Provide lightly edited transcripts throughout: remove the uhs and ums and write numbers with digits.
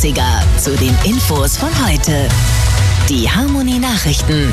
80er zu den Infos von heute. Die Harmony Nachrichten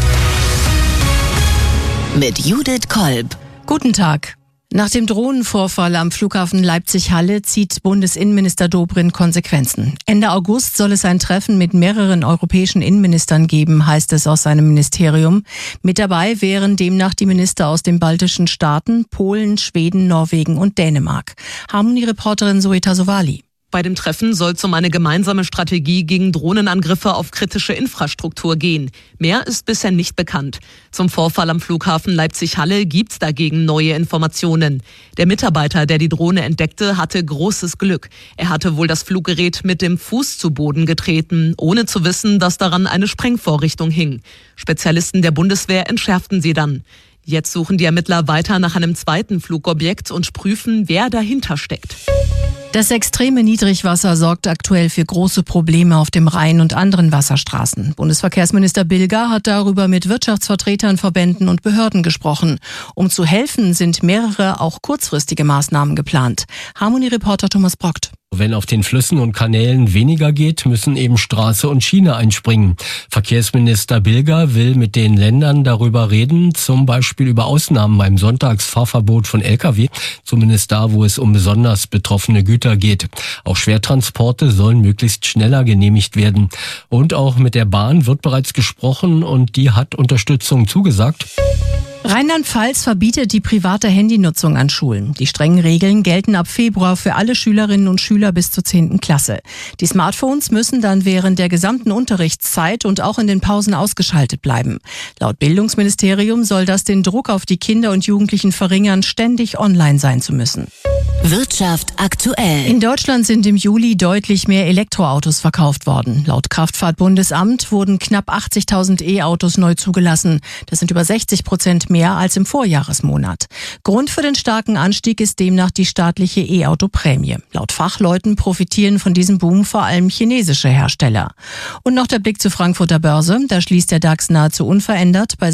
mit Judith Kolb. Guten Tag. Nach dem Drohnenvorfall am Flughafen Leipzig-Halle zieht Bundesinnenminister Dobrindt Konsequenzen. Ende August soll es ein Treffen mit mehreren europäischen Innenministern geben, heißt es aus seinem Ministerium. Mit dabei wären demnach die Minister aus den baltischen Staaten, Polen, Schweden, Norwegen und Dänemark. Harmony-Reporterin Zoeta Sowali. Bei dem Treffen soll es um eine gemeinsame Strategie gegen Drohnenangriffe auf kritische Infrastruktur gehen. Mehr ist bisher nicht bekannt. Zum Vorfall am Flughafen Leipzig-Halle gibt's dagegen neue Informationen. Der Mitarbeiter, der die Drohne entdeckte, hatte großes Glück. Er hatte wohl das Fluggerät mit dem Fuß zu Boden getreten, ohne zu wissen, dass daran eine Sprengvorrichtung hing. Spezialisten der Bundeswehr entschärften sie dann. Jetzt suchen die Ermittler weiter nach einem zweiten Flugobjekt und prüfen, wer dahinter steckt. Das extreme Niedrigwasser sorgt aktuell für große Probleme auf dem Rhein und anderen Wasserstraßen. Bundesverkehrsminister Bilger hat darüber mit Wirtschaftsvertretern, Verbänden und Behörden gesprochen. Um zu helfen, sind mehrere, auch kurzfristige Maßnahmen geplant. Harmony-Reporter Thomas Brockt. Wenn auf den Flüssen und Kanälen weniger geht, müssen eben Straße und Schiene einspringen. Verkehrsminister Bilger will mit den Ländern darüber reden, zum Beispiel über Ausnahmen beim Sonntagsfahrverbot von Lkw, zumindest da, wo es um besonders betroffene Güter geht. Auch Schwertransporte sollen möglichst schneller genehmigt werden. Und auch mit der Bahn wird bereits gesprochen und die hat Unterstützung zugesagt. Rheinland-Pfalz verbietet die private Handynutzung an Schulen. Die strengen Regeln gelten ab Februar für alle Schülerinnen und Schüler bis zur 10. Klasse. Die Smartphones müssen dann während der gesamten Unterrichtszeit und auch in den Pausen ausgeschaltet bleiben. Laut Bildungsministerium soll das den Druck auf die Kinder und Jugendlichen verringern, ständig online sein zu müssen. Wirtschaft aktuell. In Deutschland sind im Juli deutlich mehr Elektroautos verkauft worden. Laut Kraftfahrtbundesamt wurden knapp 80.000 E-Autos neu zugelassen. Das sind über 60% mehr als im Vorjahresmonat. Grund für den starken Anstieg ist demnach die staatliche E-Auto-Prämie. Laut Fachleuten profitieren von diesem Boom vor allem chinesische Hersteller. Und noch der Blick zur Frankfurter Börse. Da schließt der DAX nahezu unverändert bei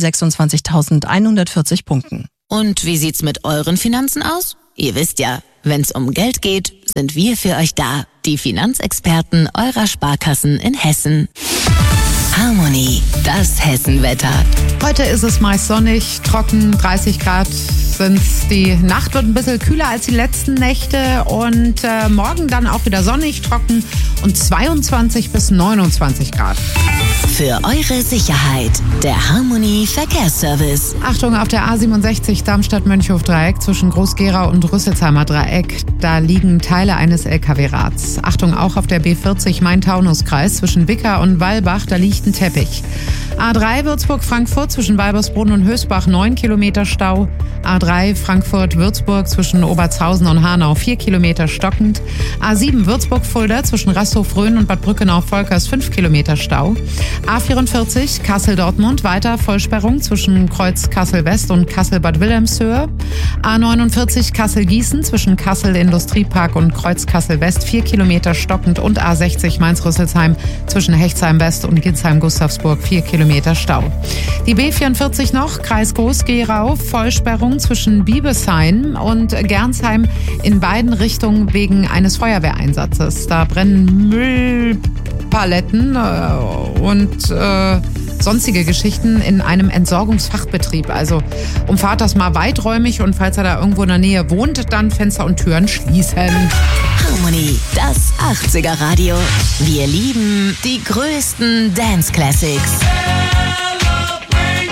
26.140 Punkten. Und wie sieht's mit euren Finanzen aus? Ihr wisst ja, wenn's um Geld geht, sind wir für euch da. Die Finanzexperten eurer Sparkassen in Hessen. Harmony, das Hessenwetter. Heute ist es meist sonnig, trocken, 30 Grad sind's. Die Nacht wird ein bisschen kühler als die letzten Nächte und morgen dann auch wieder sonnig, trocken und 22 bis 29 Grad. Für eure Sicherheit, der Harmony Verkehrsservice. Achtung, auf der A67 Darmstadt-Mönchhof-Dreieck zwischen Groß-Gerau und Rüsselsheimer Dreieck, da liegen Teile eines LKW-Rads. Achtung, auch auf der B40 Main-Taunus-Kreis zwischen Wicker und Wallbach, da liegt ein Teppich. A3 Würzburg-Frankfurt zwischen Walbersbrunn und Hösbach 9 Kilometer Stau. A3 Frankfurt-Würzburg zwischen Obertshausen und Hanau 4 Kilometer stockend. A7 Würzburg-Fulda zwischen Rastow-Rhön und Bad Brückenau-Volkers 5 Kilometer Stau. A44 Kassel-Dortmund weiter Vollsperrung zwischen Kreuz Kassel-West und Kassel-Bad Wilhelmshöhe. A49 Kassel-Gießen zwischen Kassel-Industriepark und Kreuz Kassel-West 4 Kilometer stockend und A60 Mainz-Rüsselsheim zwischen Hechtsheim-West und Ginsheim-Gustavsburg 4 Kilometer Stau. Die B44 noch, Kreis Groß-Gerau, Vollsperrung zwischen Biebesheim und Gernsheim in beiden Richtungen wegen eines Feuerwehreinsatzes. Da brennen Müllpaletten und sonstige Geschichten in einem Entsorgungsfachbetrieb. Also umfahrt das mal weiträumig und falls er da irgendwo in der Nähe wohnt, dann Fenster und Türen schließen. Harmony, das 80er Radio. Wir lieben die größten Dance Classics.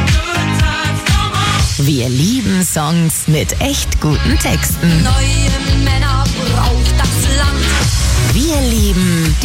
Wir lieben Songs mit echt guten Texten. Neue